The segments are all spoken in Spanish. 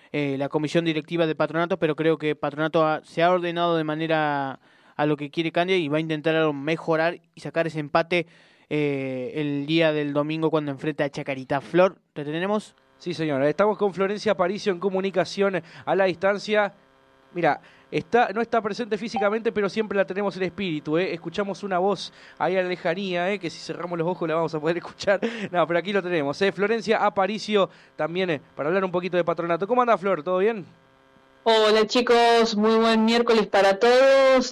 la comisión directiva de Patronato, pero creo que Patronato se ha ordenado de manera a lo que quiere Candia y va a intentar mejorar y sacar ese empate el día del domingo cuando enfrenta a Chacarita. Flor, ¿te tenemos? Sí, señora. Estamos con Florencia Aparicio en comunicación a la distancia. Mira, no está presente físicamente, pero siempre la tenemos en espíritu, ¿eh? Escuchamos una voz ahí a la lejanía, ¿eh? Que si cerramos los ojos la vamos a poder escuchar. No, pero aquí lo tenemos, ¿eh? Florencia Aparicio también, para hablar un poquito de Patronato. ¿Cómo anda, Flor? ¿Todo bien? Hola chicos, muy buen miércoles para todos.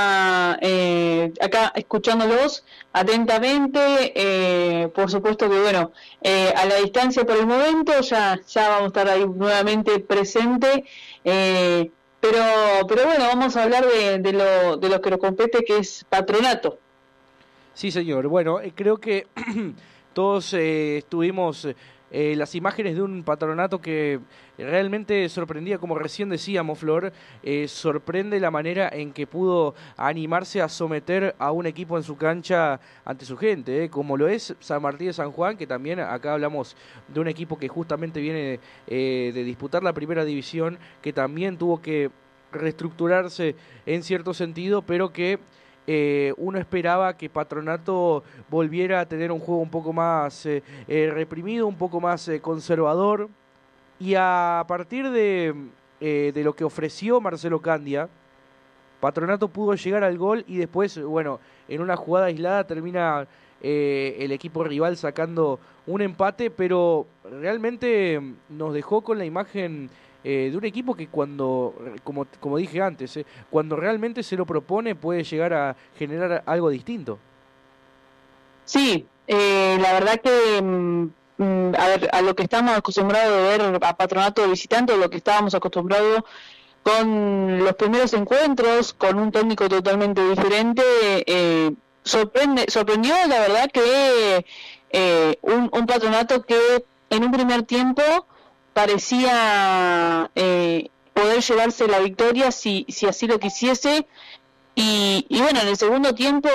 Acá escuchándolos atentamente. Por supuesto que bueno, a la distancia por el momento ya vamos a estar ahí nuevamente presente. Pero bueno, vamos a hablar de lo que nos compete, que es Patronato. Sí, señor. Bueno, creo que todos estuvimos las imágenes de un Patronato que realmente sorprendía, como recién decíamos, Flor. Sorprende la manera en que pudo animarse a someter a un equipo en su cancha ante su gente, como lo es San Martín de San Juan, que también acá hablamos de un equipo que justamente viene de disputar la primera división, que también tuvo que reestructurarse en cierto sentido, pero que uno esperaba que Patronato volviera a tener un juego un poco más reprimido, un poco más conservador, y a partir de lo que ofreció Marcelo Candia, Patronato pudo llegar al gol y después, bueno, en una jugada aislada termina el equipo rival sacando un empate, pero realmente nos dejó con la imagen de un equipo que cuando, como dije antes, cuando realmente se lo propone puede llegar a generar algo distinto. Sí, la verdad que a ver, a lo que estamos acostumbrados de ver a Patronato de visitante, lo que estábamos acostumbrados con los primeros encuentros, con un técnico totalmente diferente, sorprendió la verdad que un Patronato que en un primer tiempo parecía poder llevarse la victoria si así lo quisiese, y bueno, en el segundo tiempo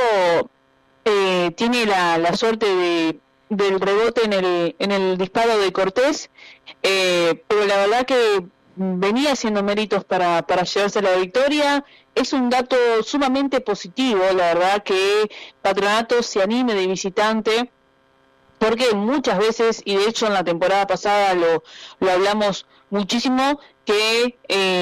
tiene la suerte del rebote en el disparo de Cortés, pero la verdad que venía haciendo méritos para llevarse la victoria. Es un dato sumamente positivo, la verdad, que Patronato se anime de visitante, porque muchas veces, y de hecho en la temporada pasada lo hablamos muchísimo, que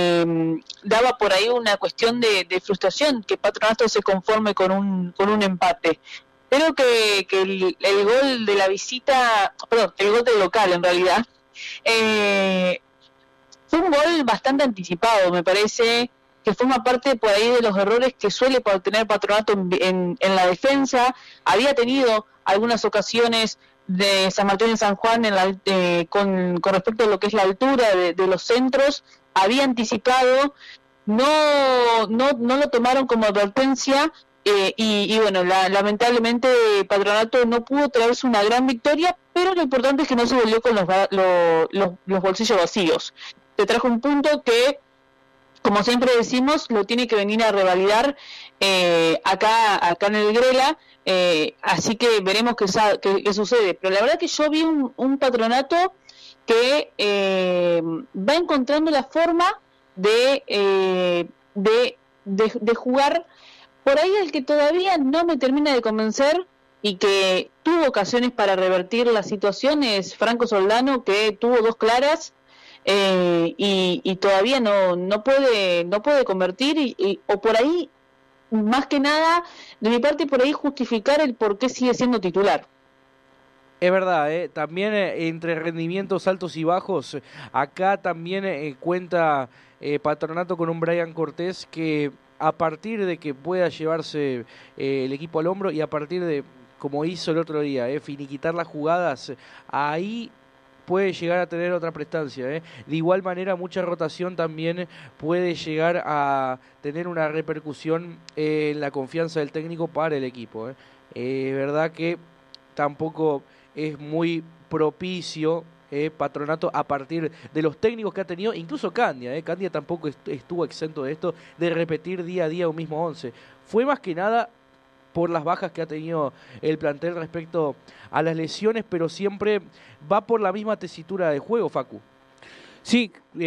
daba por ahí una cuestión de frustración, que Patronato se conforme con un empate. Creo que el gol de la visita, perdón, el gol del local en realidad, fue un gol bastante anticipado, me parece, que forma parte por ahí de los errores que suele tener Patronato en la defensa. Había tenido algunas ocasiones de San Martín de San Juan con respecto a lo que es la altura de los centros, había anticipado, no lo tomaron como advertencia, y bueno, lamentablemente Patronato no pudo traerse una gran victoria, pero lo importante es que no se volvió con los bolsillos vacíos. Te trajo un punto que, como siempre decimos, lo tiene que venir a revalidar acá en el Grela, así que veremos qué sucede. Pero la verdad que yo vi un Patronato que va encontrando la forma de jugar. Por ahí el que todavía no me termina de convencer y que tuvo ocasiones para revertir la situación es Franco Soldano, que tuvo dos claras, y todavía no puede convertir, o por ahí, más que nada, de mi parte, por ahí justificar el por qué sigue siendo titular. Es verdad, también entre rendimientos altos y bajos, acá también cuenta Patronato con un Brian Cortés que a partir de que pueda llevarse el equipo al hombro y a partir de, como hizo el otro día, finiquitar las jugadas, ahí puede llegar a tener otra prestancia. De igual manera, mucha rotación también puede llegar a tener una repercusión en la confianza del técnico para el equipo. Verdad que tampoco es muy propicio Patronato a partir de los técnicos que ha tenido, incluso Candia. Candia tampoco estuvo exento de esto, de repetir día a día un mismo 11. Fue más que nada por las bajas que ha tenido el plantel respecto a las lesiones, pero siempre va por la misma tesitura de juego, Facu. Sí,